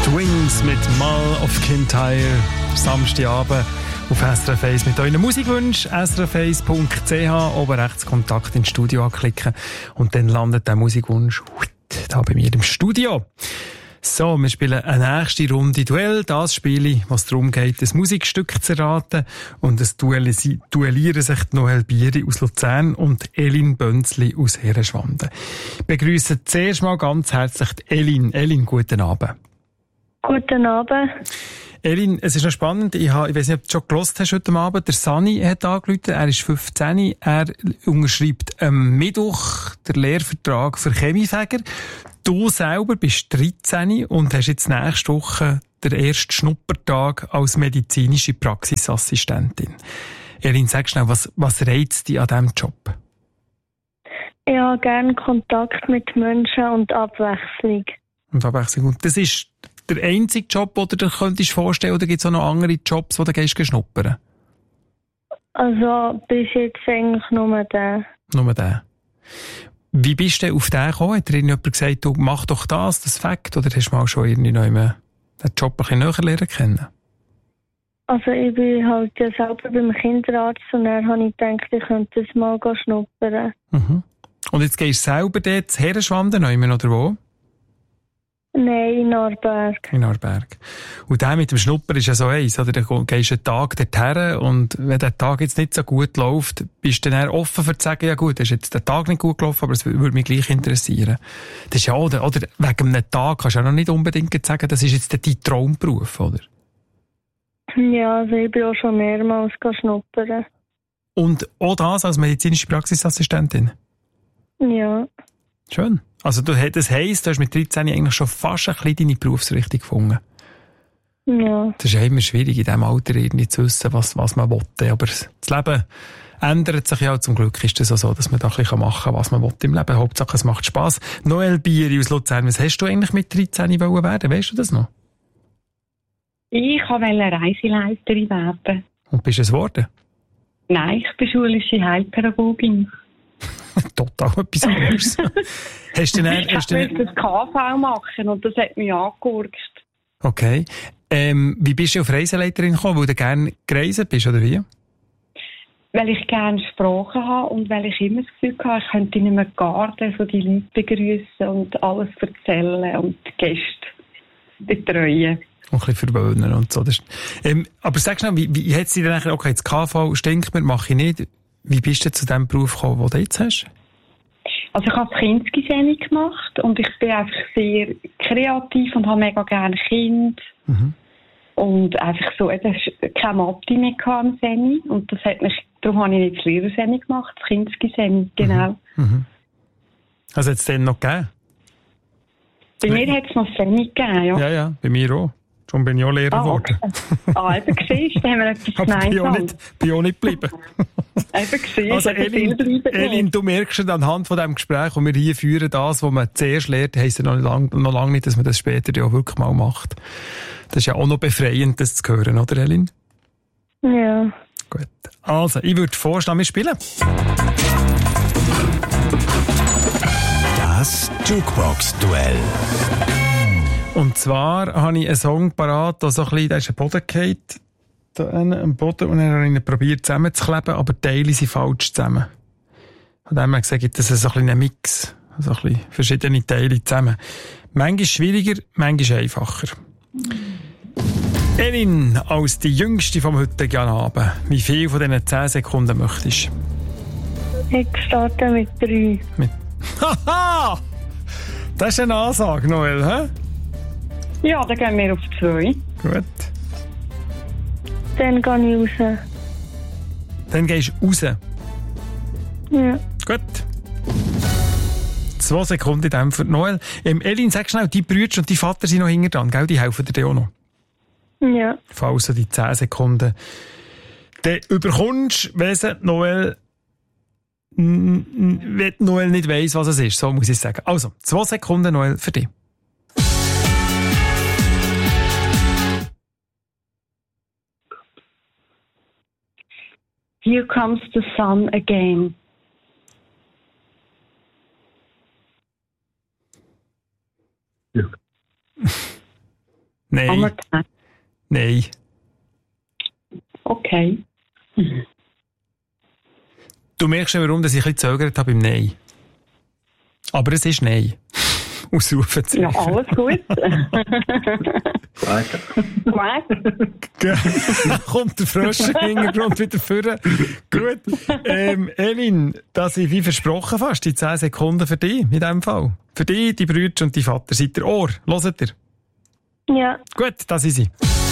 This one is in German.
Wings mit Mall of Kintyre. Samstagabend auf SRF 1 mit euren Musikwünschen. srf1.ch, oben rechts Kontakt ins Studio anklicken und dann landet der Musikwunsch da bei mir im Studio. So, wir spielen eine nächste Runde Duell. Das Spiel, was darum geht, ein Musikstück zu erraten. Und es duellieren sich Noel Bieri aus Luzern und Elin Bönzli aus Herenschwanden. Ich begrüsse zuerst mal ganz herzlich Elin. Elin, guten Abend. Guten Abend. Elin, es ist noch spannend. Ich weiß nicht, ob du schon gehört hast heute Abend. Der Sani hat angerufen. Er ist 15. Er unterschreibt am Mittwoch den Lehrvertrag für Chemiefäger. Du selber bist 13 und hast jetzt nächste Woche den ersten Schnuppertag als medizinische Praxisassistentin. Elin, sag schnell, was reizt dich an diesem Job? Ich habe gerne Kontakt mit Menschen und Abwechslung. Und Abwechslung. Und das ist der einzige Job, den du dir könntest vorstellen, oder gibt es auch noch andere Jobs, die du gehst schnuppern? Also bis jetzt eigentlich nur den. Nur den. Wie bist du auf den gekommen? Hat dir jemand gesagt, du mach doch das Fakt, oder hast du mal schon irgendwie noch den Job ein bisschen näher lernen kennen? Also ich bin halt ja selber beim Kinderarzt und dann habe ich gedacht, ich könnte das mal schnuppern. Mhm. Und jetzt gehst du selber dort zu Herenschwanden, oder wo? Nein, in Aarberg. In Aarberg. Und der mit dem Schnupper ist ja so eins, oder? Du gehst einen Tag dorthin und wenn der Tag jetzt nicht so gut läuft, bist du dann offen für zu sagen, ja gut, ist jetzt der Tag nicht gut gelaufen, aber es würde mich gleich interessieren. Das ist ja, oder wegen einem Tag kannst du ja noch nicht unbedingt sagen, das ist jetzt dein Traumberuf, oder? Ja, also ich bin auch schon mehrmals schnuppern. Und auch das als medizinische Praxisassistentin? Ja. Schön. Also das heisst, du hast mit 13 eigentlich schon fast ein bisschen deine Berufsrichtung gefunden. Ja. Das ist ja immer schwierig, in diesem Alter irgendwie zu wissen, was man will. Aber das Leben ändert sich ja. Zum Glück ist es so, dass man da ein bisschen machen kann, was man will im Leben. Hauptsache, es macht Spass. Noel Bieri aus Luzern, was hast du eigentlich mit 13 werden wollen? Weißt du das noch? Ich wollte Reiseleiterin werden. Und bist du es geworden? Nein, ich bin schulische Heilpädagogin. Total etwas anderes. Ich wollte das KV machen und das hat mich angehurkt. Okay. Wie bist du auf Reiseleiterin gekommen? Weil du gerne gereist bist, oder wie? Weil ich gerne Sprachen habe und weil ich immer das Gefühl hatte, ich könnte in einem Garten so die Leute begrüßen und alles erzählen und die Gäste betreuen. Und ein bisschen verwöhnen und so. Aber sag schnell, wie hat es dir dann okay, das KV stinkt mir, mache ich nicht. Wie bist du zu dem Beruf gekommen, den du jetzt hast? Also ich habe das Kindsgesänge gemacht und ich bin einfach sehr kreativ und habe mega gerne Kinder. Mhm. Und einfach so, es war keine Mathe mehr am Seni und das hat mich, darum habe ich nicht das Lehrerseni gemacht, das Kindsgesänge, genau. Mhm. Mhm. Also hat es den noch gegeben? Bei mir hat es noch Seni gegeben, ja. Ja, bei mir auch. Schon bin ich auch Lehrer geworden. Okay. Eben siehst du, haben wir etwas gemeinsam. Bin auch nicht geblieben. Eben siehst also Elin, du merkst schon anhand von diesem Gespräch, das wir hier führen, das, was man zuerst lernt, heisst ja noch lange nicht, dass man das später ja wirklich mal macht. Das ist ja auch noch befreiend, das zu hören, oder Elin? Ja. Gut. Also, ich würde vorschlagen, wir spielen. Das Jukebox-Duell. Und zwar habe ich einen Song parat, der so ein bisschen, der ist am Boden gefallen, da am Boden, und dann habe ich ihn probiert zusammenzukleben, aber die Teile sind falsch zusammen. Von dem her gesagt, gibt es so ein bisschen einen Mix, so ein bisschen verschiedene Teile zusammen. Manchmal schwieriger, manchmal einfacher. Elin, als die Jüngste vom heutigen Abend, wie viel von diesen 10 Sekunden möchtest du? Ich starte mit 3. Haha! Das ist eine Ansage, Noel, hä? Ja, dann gehen wir auf 2. Gut. Dann gehe ich raus. Dann gehst du raus? Ja. Gut. 2 Sekunden in dem für Noel. Elin, sag schnell, die Brüder und die Vater sind noch hinten dran, gell? Die helfen dir auch noch. Ja. Falls du die 10 Sekunden dann überkommst, wenn Noel nicht weiss, was es ist. So muss ich sagen. Also, 2 Sekunden, Noel, für dich. Here comes the sun again. Ja. Nein. Nein. Okay. Du merkst schon, warum ich ein bisschen gezögert habe beim Nein. Aber es ist Nein. Ausrufezeichen. Ja, alles gut. Da kommt der Frosch im Hintergrund wieder vor. Gut. Elin, das ist wie versprochen fast die 10 Sekunden für dich in diesem Fall. Für dich, die Brüder und die Vater. Seid ihr Ohr? Hört ihr? Ja. Gut, das ist sie.